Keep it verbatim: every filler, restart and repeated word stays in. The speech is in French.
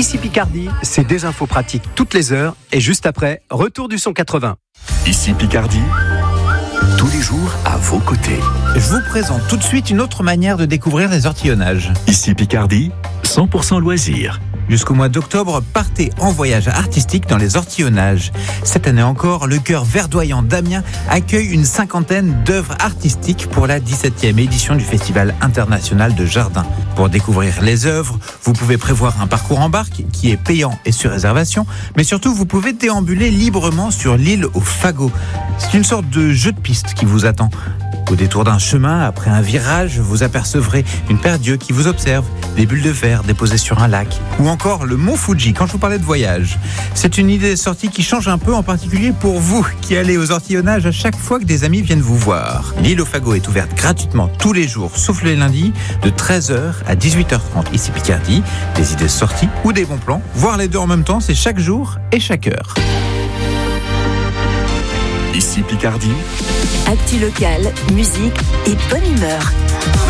Ici Picardie, c'est des infos pratiques toutes les heures et juste après, retour du son quatre-vingts. Ici Picardie, tous les jours à vos côtés. Je vous présente tout de suite une autre manière de découvrir les ortillonnages. Ici Picardie, cent pour cent loisirs. Jusqu'au mois d'octobre, partez en voyage artistique dans les ortillonnages. Cette année encore, le chœur verdoyant d'Amiens accueille une cinquantaine d'œuvres artistiques pour la dix-septième édition du Festival international de jardin. Pour découvrir les œuvres, vous pouvez prévoir un parcours en barque qui est payant et sur réservation, mais surtout vous pouvez déambuler librement sur l'île aux fagots. C'est une sorte de jeu de piste qui vous attend. Au détour d'un chemin, après un virage, vous apercevrez une paire d'yeux qui vous observe, des bulles de verre déposées sur un lac, ou encore le mont Fuji quand je vous parlais de voyage. C'est une idée de sortie qui change un peu, en particulier pour vous qui allez aux ortillonnages à chaque fois que des amis viennent vous voir. L'île aux fagots est ouverte gratuitement tous les jours, sauf les lundis, de treize heures à dix-huit heures trente. Ici Picardie, des idées de sortie ou des bons plans, voire les deux en même temps, c'est chaque jour et chaque heure. Ici Picardie, Actu locale, musique et bonne humeur.